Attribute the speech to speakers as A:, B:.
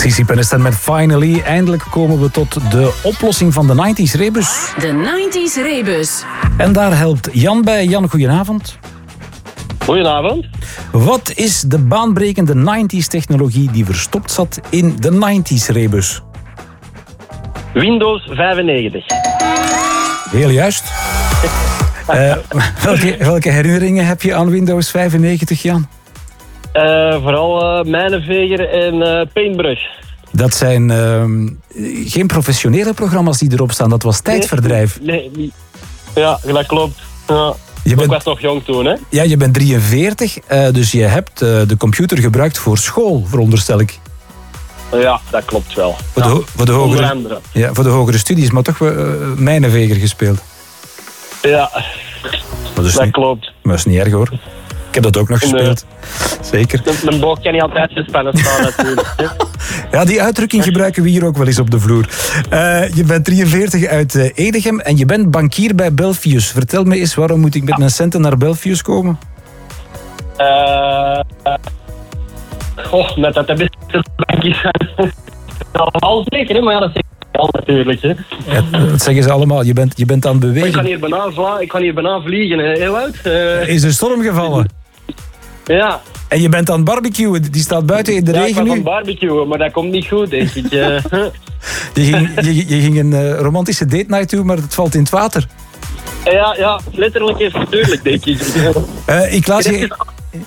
A: Sissy Peniston met Finally. Eindelijk komen we tot de oplossing van de 90s rebus.
B: De 90s rebus.
A: En daar helpt Jan bij. Jan, goedenavond.
C: Goedenavond.
A: Wat is de baanbrekende 90s technologie die verstopt zat in de 90s rebus?
C: Windows 95.
A: Heel juist. Welke herinneringen heb je aan Windows 95, Jan?
C: Vooral mijnenveger en paintbrush.
A: Dat zijn geen professionele programma's die erop staan. Dat was tijdverdrijf.
C: Nee. Ja, dat klopt. Ja. Ik was nog jong toen, hè?
A: Ja, je bent 43, dus je hebt de computer gebruikt voor school, veronderstel ik.
C: Ja, dat klopt wel.
A: Voor de hogere studies, maar toch mijnenveger gespeeld.
C: Ja, dat klopt.
A: Maar dat is niet erg, hoor. Ik heb dat ook nog gespeeld. Zeker.
C: Mijn boog kan niet altijd gespannen staan, natuurlijk.
A: Ja, die uitdrukking gebruiken we hier ook wel eens op de vloer. Je bent 43 uit Edegem en je bent bankier bij Belfius. Vertel me eens, waarom moet ik met mijn centen naar Belfius komen?
C: Met dat de beste bankiers zijn. Allemaal zeker, hè? Maar ja, dat is al natuurlijk. Hè.
A: Ja, dat zeggen ze allemaal. Je bent aan het bewegen.
C: Ik kan hier bijna vliegen, hè. Heel oud.
A: Is er storm gevallen?
C: Ja.
A: En je bent aan het barbecuen. Die staat buiten in de regen nu.
C: Ik ben aan het barbecuen, maar dat komt niet goed, denk ik.
A: Je ging een romantische date night toe, maar het valt in het water.
C: Ja, letterlijk is het natuurlijk, denk ik.
A: Ik laat je...